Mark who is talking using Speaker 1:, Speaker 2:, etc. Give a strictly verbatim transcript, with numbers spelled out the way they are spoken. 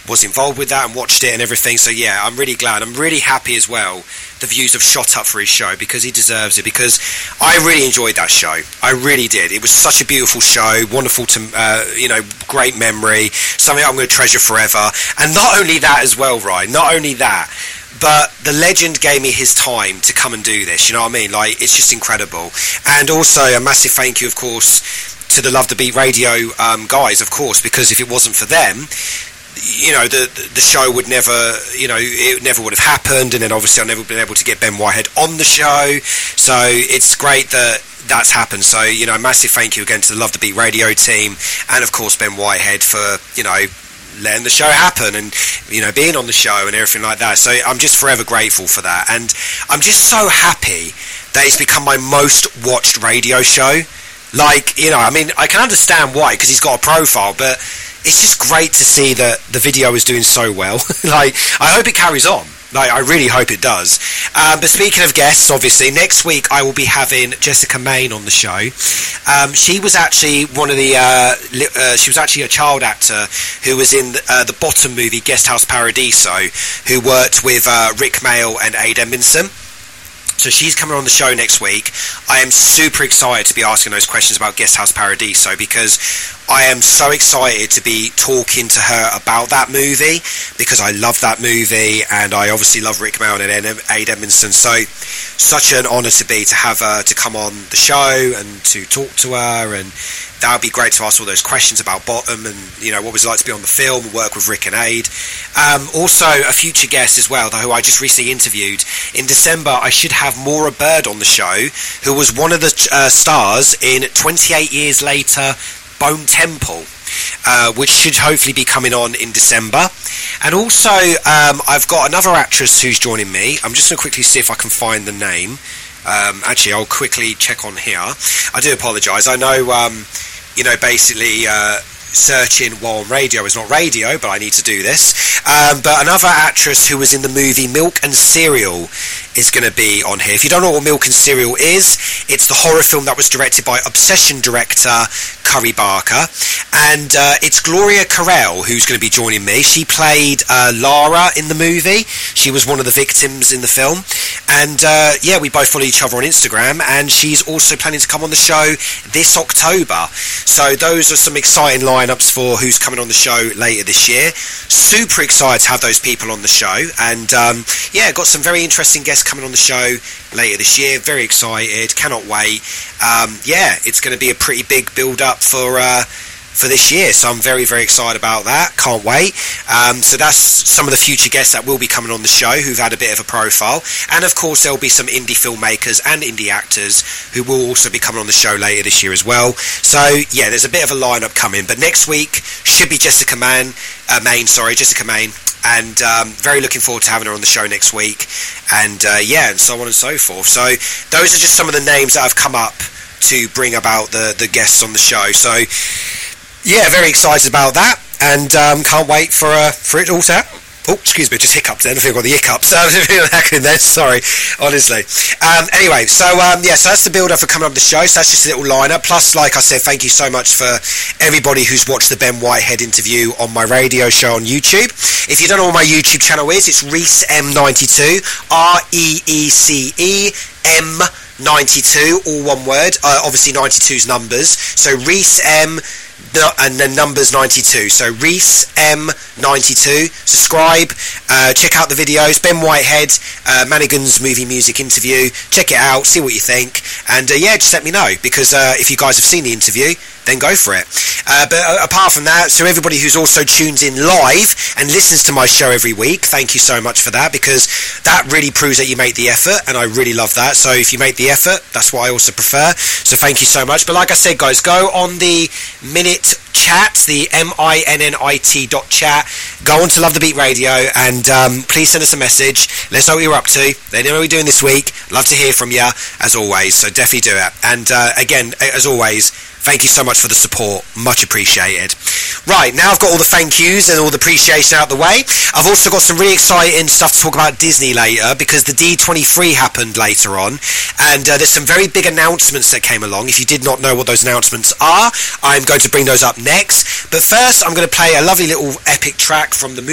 Speaker 1: was involved with that and watched it and everything. So yeah, I'm really glad. I'm really happy as well the views have shot up for his show, because he deserves it, because I really enjoyed that show. I really did. It was such a beautiful show, wonderful to, uh, you know, great memory, something I'm going to treasure forever. And not only that as well, right, not only that, but the legend gave me his time to come and do this, you know what I mean? Like, it's just incredible. And also a massive thank you, of course, to the Love the Beat Radio um, guys, of course, because if it wasn't for them, you know, the the show would never, you know, it never would have happened, and then obviously I've never been able to get Ben Whitehead on the show, so it's great that that's happened. So, you know, massive thank you again to the Love the Beat Radio team, and of course Ben Whitehead for, you know, letting the show happen and, you know, being on the show and everything like that. So I'm just forever grateful for that, and I'm just so happy that it's become my most watched radio show. Like, you know, I mean, I can understand why, because he's got a profile, but it's just great to see that the video is doing so well. Like, I hope it carries on. Like, I really hope it does. Um, but speaking of guests, obviously, next week I will be having Jessica Main on the show. Um, she was actually one of the, uh, li- uh, she was actually a child actor who was in the, uh, the Bottom movie, Guest House Paradiso, who worked with uh, Rick Mail and Ade Edmondson. So she's coming on the show next week. I am super excited to be asking those questions about Guest House Paradiso, because I am so excited to be talking to her about that movie, because I love that movie, and I obviously love Rick Mail and Ade Edmondson. So such an honour to be to have her to come on the show and to talk to her, and that would be great to ask all those questions about Bottom and, you know, what was it like to be on the film and work with Rick and Ade. Um, also, a future guest as well, who I just recently interviewed. In December, I should have Maura Bird on the show, who was one of the uh, stars in twenty-eight Years Later, Bone Temple, uh, which should hopefully be coming on in December. And also, um, I've got another actress who's joining me. I'm just going to quickly see if I can find the name. Um, actually, I'll quickly check on here. I do apologise. I know, um, you know, basically uh, searching while on radio is not radio, but I need to do this. Um, but another actress who was in the movie Milk and Cereal is going to be on here. If you don't know what Milk and Cereal is, it's the horror film that was directed by Obsession director Curry Barker, and uh, it's Gloria Carell who's going to be joining me. She played uh, Lara in the movie. She was one of the victims in the film, and uh, yeah, we both follow each other on Instagram, and she's also planning to come on the show this October. So those are some exciting lineups for who's coming on the show later this year. Super excited to have those people on the show, and um, yeah, got some very interesting guests coming on the show later this year. Very excited, cannot wait. Um, yeah, it's going to be a pretty big build up for uh, for this year, so I'm very very excited about that. Can't wait. Um, so that's some of the future guests that will be coming on the show who've had a bit of a profile, and of course there'll be some indie filmmakers and indie actors who will also be coming on the show later this year as well. So yeah, there's a bit of a lineup coming, but next week should be Jessica Main, uh, Main, sorry, Jessica Main. And um, very looking forward to having her on the show next week, and uh, yeah, and so on and so forth. So those are just some of the names that have come up to bring about the, the guests on the show. So yeah, very excited about that, and um, can't wait for uh, for it all to happen. Oh, excuse me, just hiccuped then. I think I got the hiccups. I feel like in there, sorry, honestly. Um, anyway, so um, yeah, so that's the build-up for coming up the show. So that's just a little lineup. Plus, like I said, thank you so much for everybody who's watched the Ben Whitehead interview on my radio show on YouTube. If you don't know what my YouTube channel is, it's Reece M ninety-two, R E E C E M ninety-two, all one word. Uh, obviously, ninety-two's numbers. So Reece M. and then numbers ninety-two, so Reece M ninety-two. Subscribe, uh, check out the videos. Ben Whitehead, uh, Manigan's movie music interview. Check it out, see what you think, and uh, yeah, just let me know, because uh, if you guys have seen the interview, then go for it. Uh, but uh, apart from that, so everybody who's also tunes in live and listens to my show every week, thank you so much for that, because that really proves that you make the effort, and I really love that. So if you make the effort, that's what I also prefer. So thank you so much. But like I said, guys, go on the Minute Chat, the M I N N I T dot chat. Go on to Love the Beat Radio, and um, please send us a message. Let us know what you're up to. Let us know what we're doing this week. Love to hear from you, as always. So definitely do it. And uh, again, as always, thank you so much for the support. Much appreciated. Right, now I've got all the thank yous and all the appreciation out the way. I've also got some really exciting stuff to talk about Disney later, because the D twenty-three happened later on, and uh, there's some very big announcements that came along. If you did not know what those announcements are, I'm going to bring those up next. But first, I'm going to play a lovely little epic track from the movie